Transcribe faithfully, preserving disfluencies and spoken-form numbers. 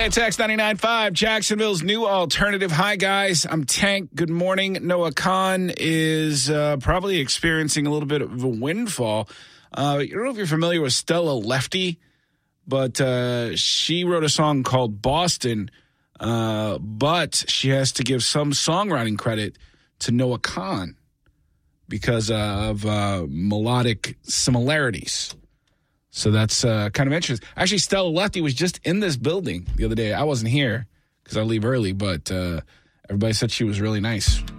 It's X ninety-nine point five, Jacksonville's new alternative. Hi, guys. I'm Tank. Good morning. Noah Khan is uh, probably experiencing a little bit of a windfall. Uh, I don't know if you're familiar with Stella Lefty, but uh, she wrote a song called Boston, uh, but she has to give some songwriting credit to Noah Khan because uh, of uh, melodic similarities. So that's uh, kind of interesting. Actually, Stella Lefty was just in this building the other day. I wasn't here because I leave early, but uh, everybody said she was really nice.